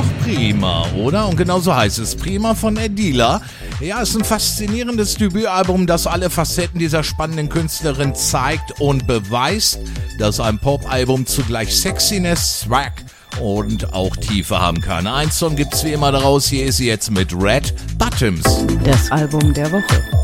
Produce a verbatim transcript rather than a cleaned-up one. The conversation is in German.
doch prima, oder? Und genau so heißt es. Prima von Edila. Ja, ist ein faszinierendes Debütalbum, das alle Facetten dieser spannenden Künstlerin zeigt und beweist, dass ein Pop-Album zugleich Sexiness, Swag und auch Tiefe haben kann. Ein Song gibt's wie immer daraus. Hier ist sie jetzt mit Red Bottoms. Das Album der Woche.